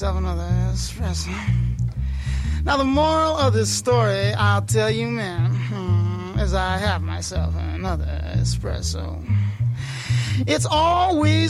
Another espresso. Now the moral of this story, I'll tell you, man, as I have myself another espresso. It's always